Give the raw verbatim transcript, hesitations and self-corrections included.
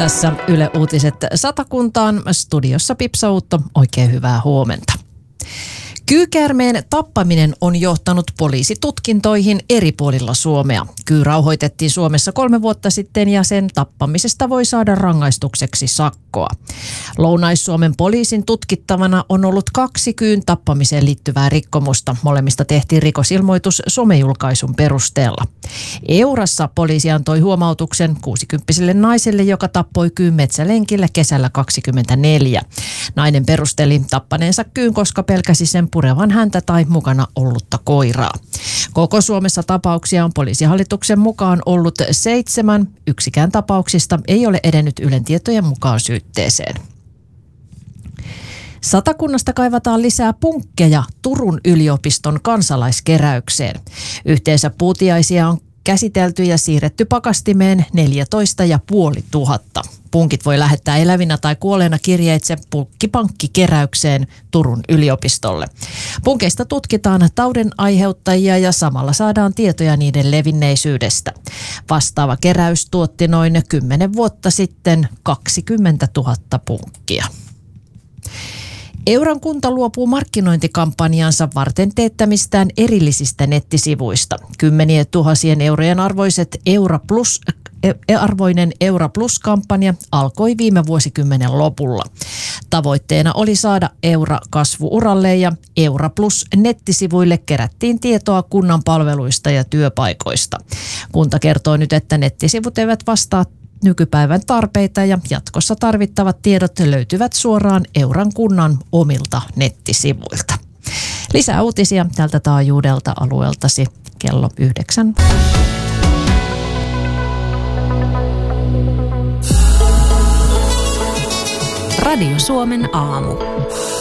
Tässä Yle Uutiset Satakuntaan, studiossa Pipsa Uutto, oikein hyvää huomenta. Kyykäärmeen tappaminen on johtanut poliisitutkintoihin eri puolilla Suomea. Kyy rauhoitettiin Suomessa kolme vuotta sitten ja sen tappamisesta voi saada rangaistukseksi sakkoa. Lounais-Suomen poliisin tutkittavana on ollut kaksi kyyn tappamiseen liittyvää rikkomusta. Molemmista tehtiin rikosilmoitus somejulkaisun perusteella. Eurassa poliisi antoi huomautuksen kuusikymppiselle naiselle, joka tappoi kyyn metsälenkillä kesällä kaksikymmentäneljä. Nainen perusteli tappaneensa kyyn, koska pelkäsi sen purevan häntä tai mukana ollutta koiraa. Koko Suomessa tapauksia on poliisihallituksen mukaan ollut seitsemän. Yksikään tapauksista ei ole edennyt Ylen tietojen mukaan syytteeseen. Satakunnasta kaivataan lisää punkkeja Turun yliopiston kansalaiskeräykseen. Yhteensä puutiaisia on käsitelty ja siirretty pakastimeen neljätoista ja puoli tuhatta. Punkit voi lähettää elävinä tai kuolleena kirjeitse punkkipankkikeräykseen Turun yliopistolle. Punkeista tutkitaan taudin aiheuttajia ja samalla saadaan tietoja niiden levinneisyydestä. Vastaava keräys tuotti noin kymmenen vuotta sitten kaksikymmentätuhatta punkkia. Euran kunta luopuu markkinointikampanjansa varten teettämistään erillisistä nettisivuista. Kymmenien tuhansien eurojen arvoiset Eura Plus, arvoinen Eura Plus-kampanja alkoi viime vuosikymmenen lopulla. Tavoitteena oli saada Eura kasvu-uralle ja Eura Plus-nettisivuille kerättiin tietoa kunnan palveluista ja työpaikoista. Kunta kertoo nyt, että nettisivut eivät vastaa nykypäivän tarpeita ja jatkossa tarvittavat tiedot löytyvät suoraan Euran kunnan omilta nettisivuilta. Lisää uutisia tältä taajuudelta alueeltasi kello yhdeksän. Radio Suomen aamu.